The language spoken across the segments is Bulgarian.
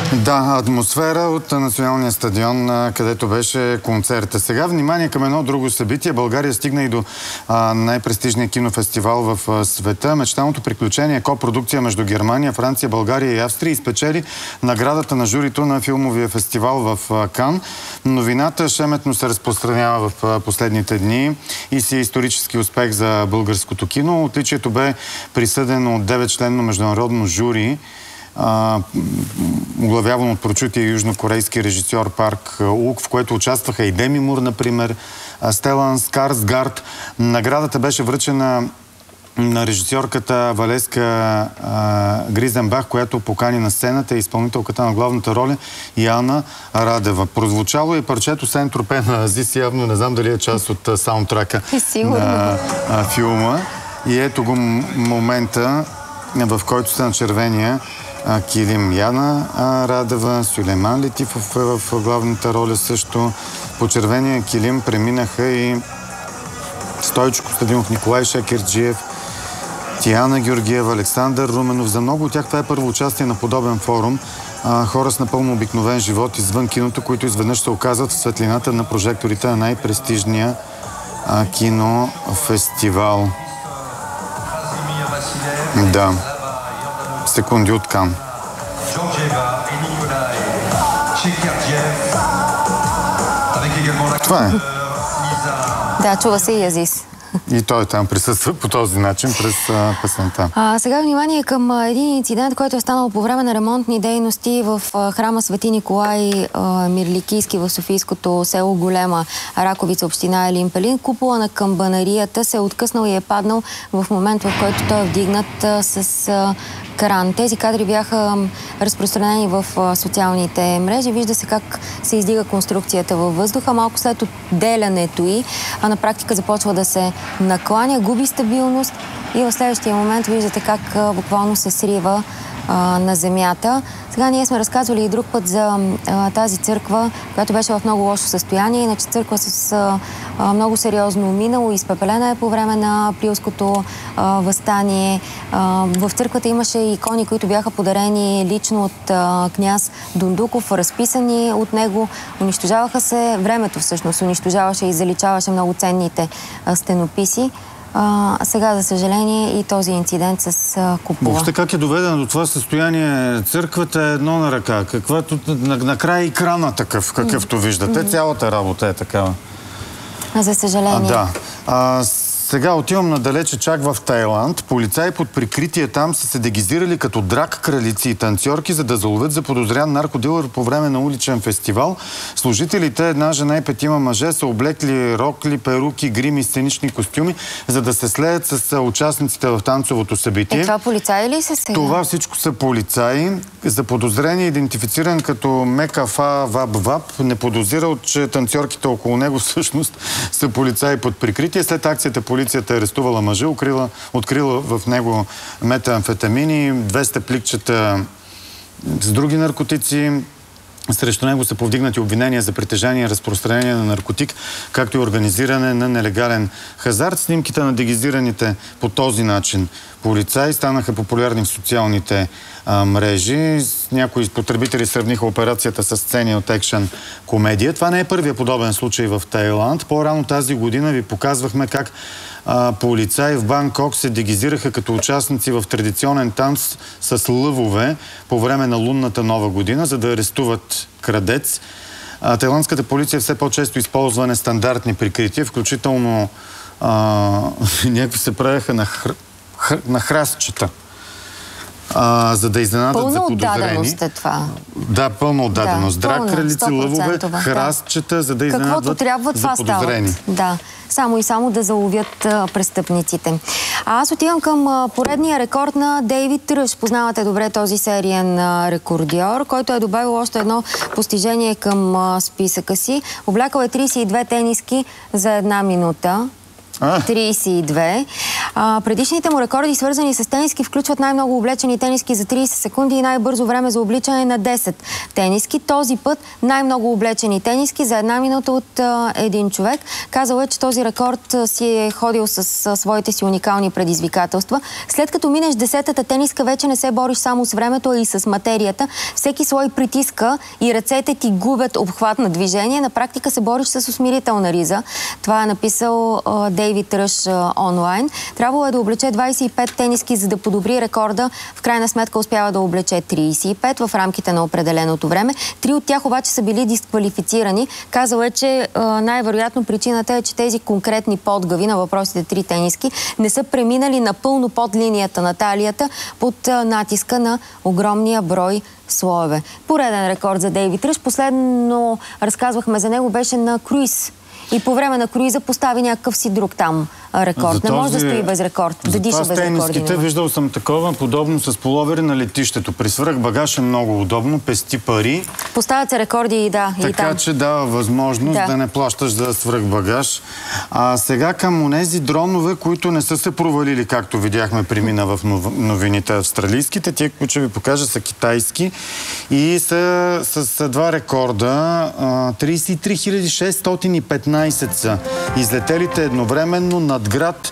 Да, атмосфера от Националния стадион, където беше концерта. Сега внимание към едно друго събитие. България стигна и до най-престижния кинофестивал в света. Мечтаното приключение, копродукция между Германия, Франция, България и Австрия, изпечели наградата на журито на филмовия фестивал в Кан. Новината шеметно се разпространява в последните дни и си е исторически успех за българското кино. Отличието бе присъдено от 9-членно международно жури, оглавяван от прочутия южнокорейски режисьор Парк Ук, в което участваха и Деми Мур, например, Стелан Скарсгард. Наградата беше връчена на режисьорката Валеска Гризенбах, която покани на сцената и изпълнителката на главната роля Яна Радева. Прозвучало и парчето Сен-Тропе на Азис, явно не знам дали е част от саундтрака на филма. И ето го момента, в който са на червения килим. Яна Радева, Сюлейман Летифов в главната роля също. По червения килим преминаха и Стойчо Костадинов, Николай Шекерджиев, Тиана Георгиева, Александър Руменов. За много от тях това е първо участие на подобен форум. Хора с напълно обикновен живот извън киното, които изведнъж се оказват в светлината на прожекторите на най-престижния кинофестивал. Да. Секунди от Кан. Това е. Да, чува се и Азис. И той там присъства по този начин през песента. Сега внимание към един инцидент, който е станал по време на ремонтни дейности в храма Свети Николай Мирликийски в Софийското село Голема Раковица, община Елин Пелин. Купола на камбанарията се е откъснал и е паднал в момент, в който той е вдигнат с кран. Тези кадри бяха разпространени в социалните мрежи. Вижда се как се издига конструкцията във въздуха. Малко след отделянето й, на практика започва да се накланя, губи стабилност и в следващия момент виждате как буквално се срива на земята. Сега ние сме разказвали и друг път за тази църква, която беше в много лошо състояние. Иначе църква с много сериозно минало, изпепелена е по време на априлското въстание. В църквата имаше икони, които бяха подарени лично от княз Дундуков, разписани от него. Унищожаваха се, времето всъщност унищожаваше и заличаваше много ценните стенописи. Сега, за съжаление, и този инцидент с купола. Въобще как е доведено до това състояние? Църквата е едно на ръка. Каквато накрая и крана такъв, какъвто виждате. Цялата работа е такава. За съжаление. Да. Сега отивам надалече, чак в Тайланд. Полицаи под прикритие там са се дегизирали като драг кралици и танцорки, за да заловят заподозрян наркодилър по време на уличен фестивал. Служителите, една жена и 5 мъже, са облекли рокли, перуки, грими и сценични костюми, за да се слеят с участниците в танцовото събитие. Това полицаи ли са сега? Това всичко са полицаи. Заподозрен е идентифициран като Мекафа Ваб, не подозирал, че танцорките около него всъщност са полицаи под прикритие. След акцията полицията е арестувала мъжа, открила в него метамфетамини, 200 пликчета с други наркотици. Срещу него са повдигнати обвинения за притежание и разпространение на наркотик, както и организиране на нелегален хазарт. Снимките на дегизираните по този начин полицаи станаха популярни в социалните мрежи. Някои потребители сравниха операцията с сцени от екшън комедия. Това не е първия подобен случай в Тайланд. По-рано тази година ви показвахме как полицаи в Банкок се дегизираха като участници в традиционен танц с лъвове по време на лунната нова година, за да арестуват крадец. Тайландската полиция все по-често използва нестандартни прикрития, включително някакви се правяха на храстчета, за да изненадат заподозрени. Пълна отдаденост е това. Да, пълна отдаденост. Да, драг кралици, лъвове, храстчета, за да изненадват заподозрени. Да, само и само да заловят престъпниците. Аз отивам към поредния рекорд на Дейвид Ръш. Познавате добре този сериен рекордьор, който е добавил още едно постижение към списъка си. Облякал е 32 тениски за 1 минута. 32. Предишните му рекорди, свързани с тениски, включват най-много облечени тениски за 30 секунди и най-бързо време за обличане на 10 тениски. Този път най-много облечени тениски за 1 минута от един човек. Казал е, че този рекорд си е ходил с своите си уникални предизвикателства. След като минеш 10-та тениска, вече не се бориш само с времето, а и с материята. Всеки слой притиска и ръцете ти губят обхват на движение. На практика се бориш с усмирителна риза. Това е написал Дейвид Ръш онлайн. Трябвало е да облече 25 тениски, за да подобри рекорда. В крайна сметка успява да облече 35 в рамките на определеното време. 3 от тях обаче са били дисквалифицирани. Казал е, че най-вероятно причината е, че тези конкретни подгави на въпросите 3 тениски не са преминали напълно под линията на талията под натиска на огромния брой слоеве. Пореден рекорд за Дейвид Ръш. Последно разказвахме за него, беше на круиз. И по време на круиза постави някакъв си друг там рекорд. Не може да стои без рекорд. Да диша без рекорди. Виждал съм такова, подобно с половери на летището. При свръхбагаж е много удобно, пести пари. Поставят се рекорди, да, и там. Така че дава възможност да не плащаш за свръхбагаж. А сега към онези дронове, които не са се провалили, както видяхме премина в новините австралийските. Тия, които ще ви кажа, са китайски и са с два рекорда. 33 615 са излетелите едновременно над град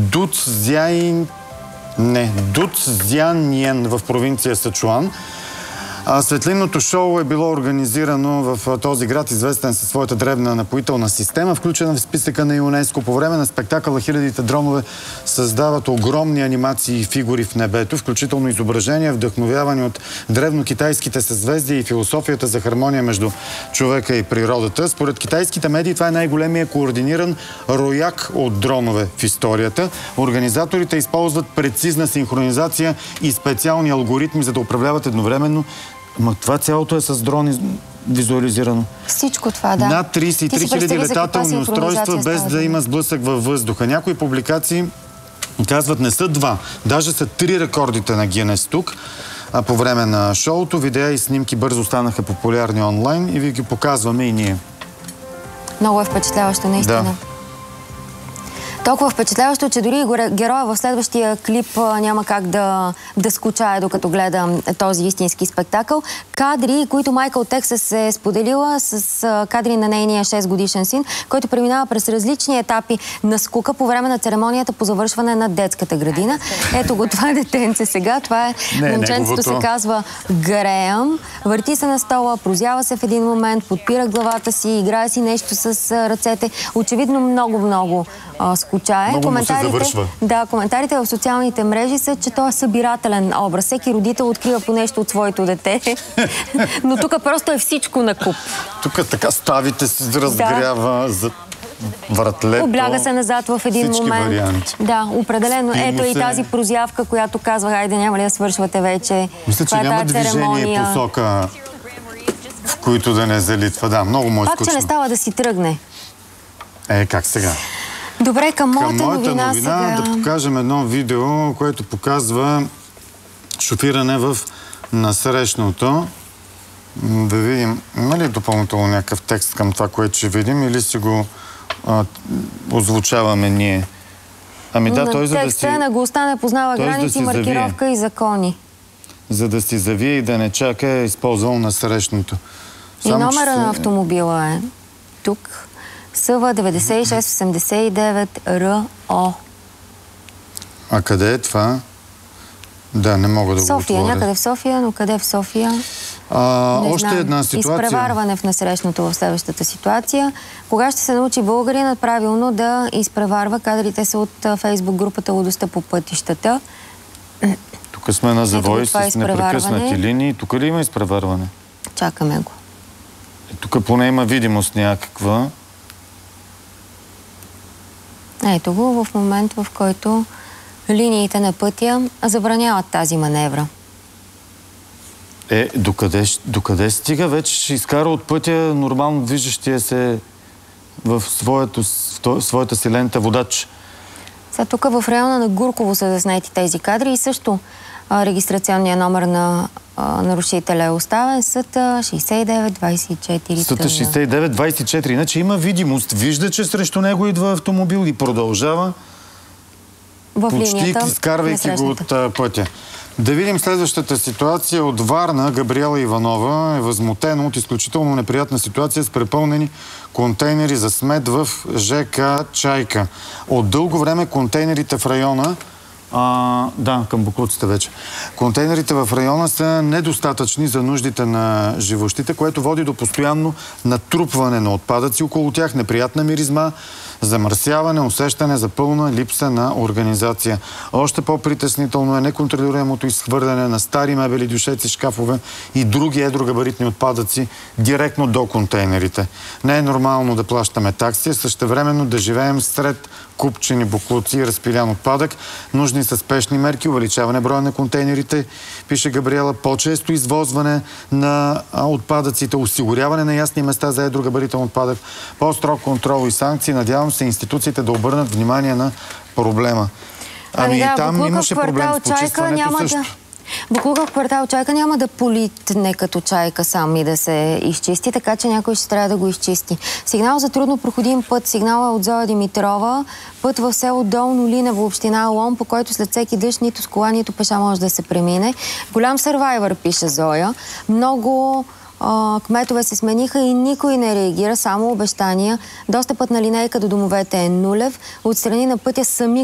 Дуцзяньен в провинция Сычуан. Светлинното шоу е било организирано в този град, известен със своята древна напоителна система, включена в списъка на ЮНЕСКО. По време на спектакъла хилядите дронове създават огромни анимации и фигури в небето, включително изображения, вдъхновявани от древнокитайските съзвездия и философията за хармония между човека и природата. Според китайските медии това е най-големия координиран рояк от дронове в историята. Организаторите използват прецизна синхронизация и специални алгоритми, за да управляват едновременно. Ма това цялото е с дрони визуализирано. Всичко това, да. Над 33 000 летателни устройства, без да има сблъсък във въздуха. Някои публикации казват, не са 2, даже са 3 рекордите на Гинес тук. А по време на шоуто видеа и снимки бързо станаха популярни онлайн и ви ги показваме и ние. Много е впечатляващо, наистина. Да. Толкова впечатляващо, че дори героя в следващия клип няма как да скучае, докато гледа този истински спектакъл. Кадри, които Майкъл Тексас е споделила с кадри на нейния 6-годишен син, който преминава през различни етапи на скука по време на церемонията по завършване на детската градина. Ето го това детенце сега. Това е момченцето, се казва Греъм. Върти се на стола, прозява се в един момент, подпира главата си, играе си нещо с ръцете. Очевидно много скучае. Коментарите в социалните мрежи са, че той е събирателен образ. Всеки родител открива по нещо от своето дете. Но тук просто е всичко на куп. Тук така ставите се разгрява за вратлето. Обляга се назад в един момент. Варианти. Да, определено. Ето и тази прозявка, която казва, хайде, няма ли да свършвате вече. Мисля, че няма движение и посока, в които да не залитва. Да, много му е скучно. Пак, че не става да си тръгне. Как сега? Добре, към моята новина сега да покажем едно видео, което показва шофиране в насрещното. Да видим, има ли допълнително някакъв текст към това, което ще видим, или си го озвучаваме ние? Ами да, той за да си... Текста е на гостта не познава граници, маркировка и закони. За да си завие и да не чака, е използвал насрещното. И номера на автомобила е тук. СВ 9689 РО. А къде е това? Да, не мога да го отворя. София, някъде в София, но къде в София? Още една ситуация. Изпреварване в насрещното в следващата ситуация. Кога ще се научи българинът правилно да изпреварва? Кадрите са от Фейсбук групата Лудостта по пътищата. Тук сме на завой с непрекъснати линии. Тук ли има изпреварване? Чакаме го. Тук поне има видимост някаква. Ето го в момент, в който линиите на пътя забраняват тази маневра. Докъде стига? Вече ще изкара от пътя нормално движещия се в своята си лента водач. Сега тук в района на Гурково са заснети тези кадри и също регистрационният номер на нарушителя е оставен. СТ 6924. СТ 6924. Иначе има видимост. Вижда, че срещу него идва автомобил и продължава. в почти линията, изкарвайки го от пътя. Да видим следващата ситуация от Варна. Габриела Иванова е възмутена от изключително неприятна ситуация с препълнени контейнери за смет в ЖК Чайка. От дълго време контейнерите в района към боклуците вече. Контейнерите в района са недостатъчни за нуждите на живущите, което води до постоянно натрупване на отпадъци около тях, неприятна миризма, замърсяване, усещане за пълна липса на организация. Още по-притеснително е неконтролируемото изхвърляне на стари мебели, дюшеци, шкафове и други едрогабаритни отпадъци директно до контейнерите. Не е нормално да плащаме такси, същевременно да живеем сред купчени боклуци и разпилян отпадък. Нужни са спешни мерки, увеличаване броя на контейнерите, пише Габриела, по-често извозване на отпадъците, осигуряване на ясни места за едрогабаритен отпадък, по-строг контрол и санкции. Надявам се институциите да обърнат внимание на проблема. Там имаше проблем с почистването също. Боклука в квартал Чайка няма да политне като чайка сам и да се изчисти, така че някой ще трябва да го изчисти. Сигнал за трудно проходим път. Сигнал е от Зоя Димитрова. Път в село Долно Линево, община Лом, по който след всеки дъжд нито с кола, нито пеша може да се премине. Голям сървайвър, пише Зоя. Много кметове се смениха и никой не реагира, само обещания. Достъпът на линейка до домовете е нулев. Отстрани на пътя сами